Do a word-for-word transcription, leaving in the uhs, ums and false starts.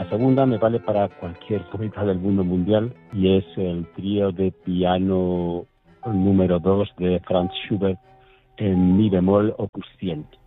La segunda me vale para cualquier sonata del mundo mundial y es el trío de piano número dos de Franz Schubert en mi bemol opus cien.